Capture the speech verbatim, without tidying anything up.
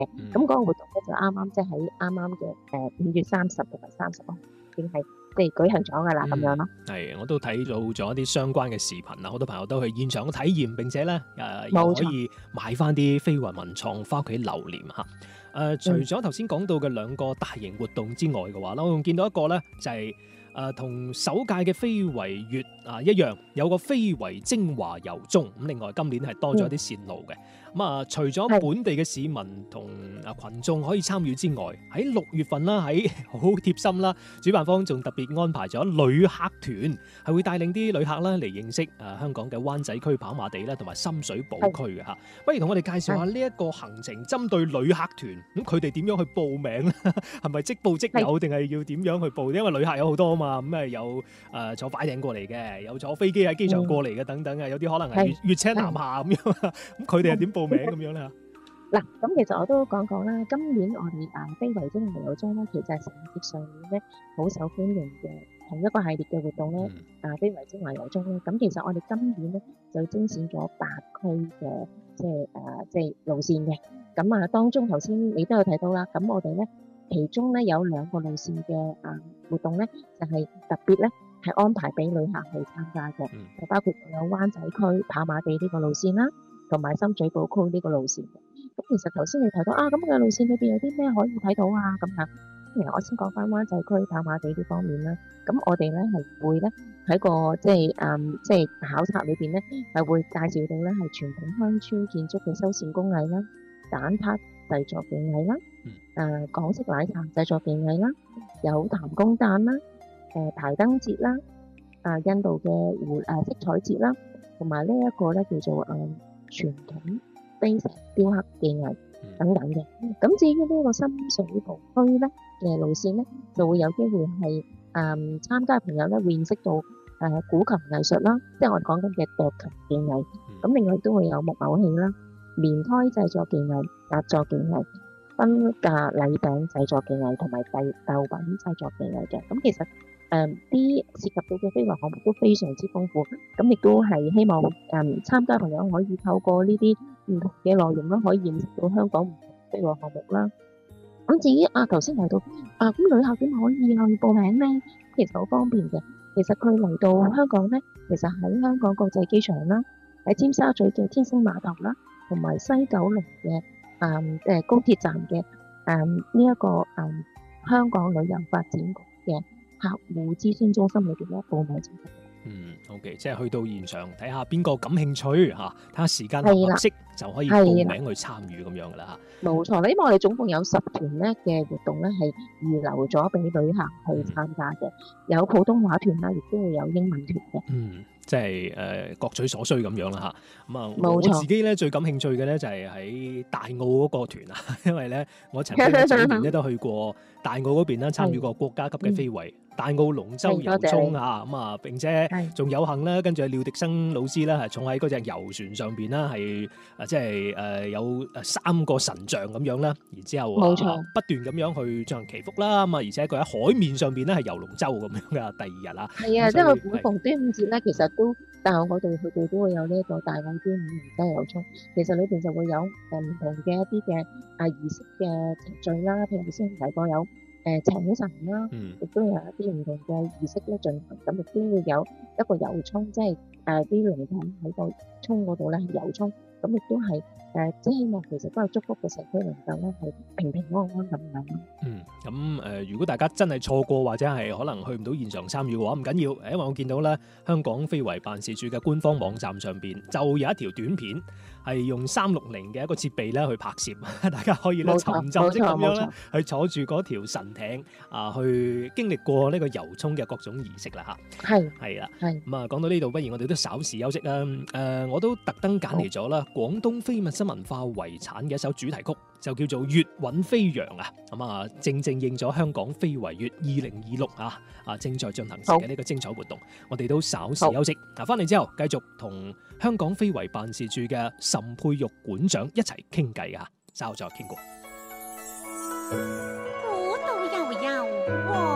嘅。咁嗰、嗯、個活動咧就啱啱即係喺啱啱嘅誒五月三十同埋三十號已經係即係舉行咗㗎啦，咁、嗯、樣咯。 係，我都睇到咗一啲相關嘅視頻啊，好多朋友都去現場體驗，並且咧誒又可以買翻啲飛雲文創翻屋企留念嚇。誒、呃，除咗頭先講到嘅兩個大型活動之外嘅話啦，我仲見到一個咧就係、是。誒同首屆嘅非遺月啊一樣，有個非遺精華遊蹤。咁另外今年係多咗一啲線路嘅。咁啊，除咗本地嘅市民同啊羣眾可以參與之外，喺六月份啦，喺好貼心啦，主辦方仲特別安排咗旅客團，係會帶領啲旅客啦嚟認識誒香港嘅灣仔區跑馬地啦，同埋深水埗區嘅嚇。不如同我哋介紹下呢一個行程，針對旅客團，咁佢哋點樣去報名咧？係咪即報即有，定係要點樣去報？因為旅客有好多啊嘛，咁誒有誒坐快艇過嚟嘅，有坐飛機喺機場過嚟嘅等等嘅，有啲可能係越越車南下咁樣，咁佢哋係點報名咁樣咧？ 嗱，咁其實我都講講啦，今年我哋誒非遺精華遊蹤咧，其實係承接上年咧好受歡迎嘅同一個系列嘅活動咧，誒非遺精華遊蹤咧，咁其實我哋今年咧就精選咗八區嘅即係誒即係路線嘅，咁啊當中頭先你都有睇到啦，咁我哋咧其中咧有兩個路線嘅誒活動咧，就係特別咧係安排俾旅客去參加嘅，就包括有灣仔區跑馬地呢個路線啦，同埋深水埗區呢個路線嘅。咁其實頭先你提到啊，咁嘅路線裏邊有啲咩可以睇到啊？咁樣，其實我先講翻灣仔區跑馬地呢方面啦。咁我哋咧係會咧喺個即係誒即係考察裏邊咧係會介紹到咧係傳統鄉村建築嘅修繕工藝啦、蛋撻製作技藝啦、誒港式奶茶製作技藝啦、有彈弓彈啦、誒排燈節啦、啊印度嘅湖誒色彩節啦，同埋呢一個咧叫做誒傳統非石雕刻技藝等等嘅，咁至於呢個深水埗區咧嘅路線咧，就會有機會係誒參加嘅朋友咧會認識到誒古琴藝術啦，即係我哋講緊嘅斲琴技藝。咁另外都會有木偶戲啦、棉胎製作技藝、壓作技藝、婚嫁禮餅製作技藝同埋豆豆品製作技藝嘅。咁其實誒啲涉及到嘅非遺項目都非常之豐富，咁亦都係希望誒參加朋友可以透過呢啲唔同嘅內容啦，可以認識到香港唔同非遺項目啦。咁至於啊頭先提到啊，咁旅客點可以去報名咧？其實好方便嘅。其實佢嚟到香港咧，其實喺香港國際機場啦，喺尖沙咀嘅天星碼頭啦，同埋西九龍嘅誒誒高鐵站嘅誒呢一個誒香港旅遊發展局嘅客戶諮詢中心裏邊咧報名就得。 嗯 ，OK， 即係去到現場睇下邊個感興趣嚇，睇下時間合唔合適就可以報名去參與咁樣噶啦嚇。 冇錯啦，因為我哋總共有十團咧嘅活動咧係預留咗俾旅客去參加嘅，嗯、有普通話團啦，亦都會有英文團嘅。 嗯。即係誒、呃、各取所需咁樣啦嚇，咁啊冇錯， 我自己咧最感興趣嘅咧就係喺大澳嗰個團啊，因為咧我曾經早年咧都去過大澳嗰邊啦，參與過國家級嘅非遺、嗯、大澳龍舟遊涌啊，咁啊並且仲有幸咧跟住廖迪生老師咧係坐喺嗰隻遊船上邊啦，係啊即係誒有誒三個神像咁樣啦，然之後冇錯、啊、不斷咁樣去進行祈福啦，咁啊而且佢喺海面上邊咧係遊龍舟咁樣噶，第二日啊係啊， 即係佢每逢端午節咧，其實都但係我哋佢哋都會有呢一個大澳端午龍舟遊涌，其實裏邊就會有誒唔同嘅一啲嘅啊儀式嘅程序啦，譬如先提過有誒請神啦，亦都有一啲唔同嘅儀式咧進行，咁亦都會有一個遊涌，即係誒啲靈體喺個涌嗰度咧遊涌，咁亦都係誒即係希望其實都係祝福個社區能夠咧係平平安安咁樣。 嗯，咁誒、呃，如果大家真係錯過或者係可能去唔到現場參與嘅話，唔緊要，因為我見到咧香港非遺辦事處嘅官方網站上邊就有一條短片，係用三六零嘅一個設備咧去拍攝，大家可以咧沉浸式咁樣咧去坐住嗰條神艇啊，去經歷過呢個遊涌嘅各種儀式啦嚇。係係啦，係咁啊，講到呢度，不如我哋都稍事休息啦。誒、呃，我都特登揀嚟咗啦，廣東非物質文化遺產嘅一首主題曲，就叫做《粵韻飛揚》啊。咁啊，正正應咗香港非遺月二零二六啊啊正在進行時嘅呢個精彩活動，我哋都稍事休息。嗱，翻嚟之後繼續同香港非遺辦事處嘅岑佩玉館長一齊傾偈啊，稍後再傾過。 古道悠悠